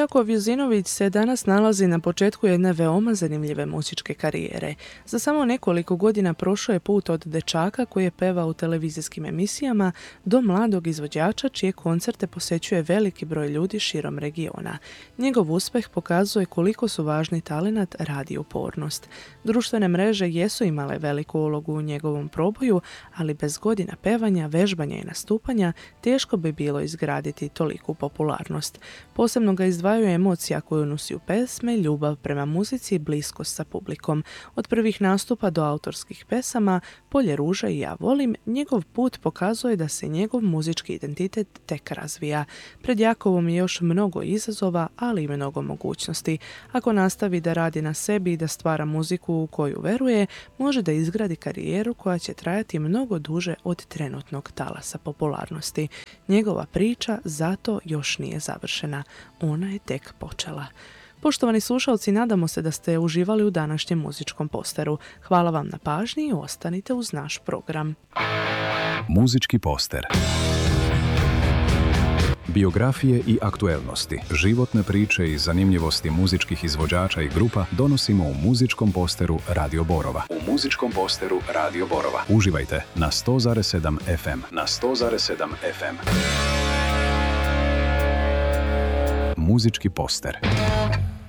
Jakov Juzinović se danas nalazi na početku jedne veoma zanimljive muzičke karijere. Za samo nekoliko godina prošao je put od dečaka koji je pevao u televizijskim emisijama do mladog izvođača čije koncerte posećuje veliki broj ljudi širom regiona. Njegov uspeh pokazuje koliko su važni talenat, rad i upornost. Društvene mreže jesu imale veliku ulogu u njegovom proboju, ali bez godina pevanja, vežbanja i nastupanja teško bi bilo izgraditi toliku popularnost. Posebno ga izdvajaju emocija koju nosi u pesme, ljubav prema muzici i bliskost sa publikom. Od prvih nastupa do autorskih pesama, Polje ruža i Ja volim, njegov put pokazuje da se njegov muzički identitet tek razvija. Pred Jakovom je još mnogo izazova, ali i mnogo mogućnosti. Ako nastavi da radi na sebi i da stvara muziku u koju veruje, može da izgradi karijeru koja će trajati mnogo duže od trenutnog talasa popularnosti. Njegova priča zato još nije završena. Ona je tek počela. Poštovani slušalci, nadamo se da ste uživali u današnjem muzičkom posteru. Hvala vam na pažnji i ostanite uz naš program. Muzički poster. Biografije i aktuelnosti, životne priče i zanimljivosti muzičkih izvođača i grupa donosimo u muzičkom posteru Radio Borova. U muzičkom posteru Radio Borova. Uživajte na 100,7 FM. Na 100,7 FM. Muzički poster.